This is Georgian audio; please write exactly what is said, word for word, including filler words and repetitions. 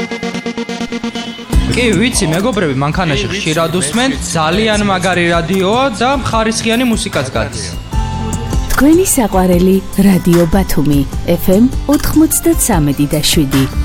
კი, ვიცი, მეგობრები, მანქანაში ხშირად უსმენ, ძალიან მაგარი რადიოა და ხარისხიანი მუსიკაც გადის. თქვენი საყვარელი რადიო ბათუმი, ეფ ემ ოთხმოცდათსამი და შვიდი.